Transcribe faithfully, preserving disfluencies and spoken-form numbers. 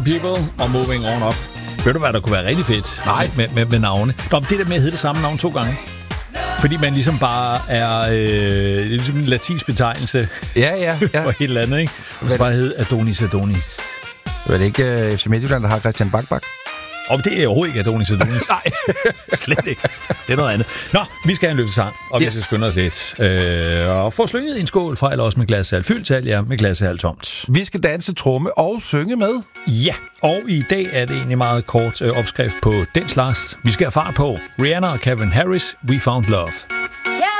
Some People og Moving On Up. Ved du hvad, der kunne være rigtig fedt? Nej. Med, med, med navne. Nå, det der med at hedde det samme navn to gange. Fordi man ligesom bare er øh, det er ligesom en latinsk betegnelse Ja, ja, ja. for et eller andet, ikke? Og så bare hedde Adonis Adonis. Er det ikke uh, F C Midtjylland, der har Christian Bak-Bak? Og det er overhovedet ikke Adonis Adonis. Nej. Slet ikke. Det er noget andet. Nå, vi skal have en løbesang, og yes. vi skal skynde os lidt. Øh, og få slynget en skål fra, eller også med glas halvt fyldt, tal ja, med glas halvt tomt. Vi skal danse, tromme og synge med. Ja, og i dag er det egentlig meget kort øh, opskrift på den slags. Vi skal have fart på Rihanna og Calvin Harris, We Found Love.